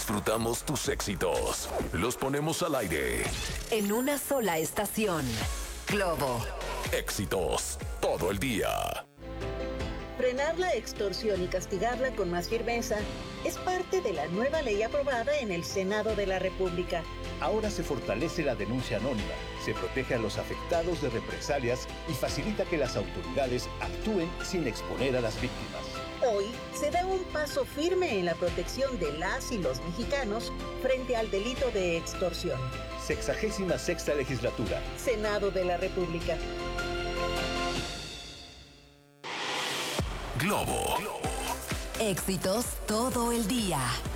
disfrutamos tus éxitos. Los ponemos al aire. En una sola estación. Globo. Éxitos todo el día. Frenar la extorsión y castigarla con más firmeza es parte de la nueva ley aprobada en el Senado de la República. Ahora se fortalece la denuncia anónima, se protege a los afectados de represalias y facilita que las autoridades actúen sin exponer a las víctimas. Hoy se da un paso firme en la protección de las y los mexicanos frente al delito de extorsión. 66ª legislatura. Senado de la República. Globo. Éxitos todo el día.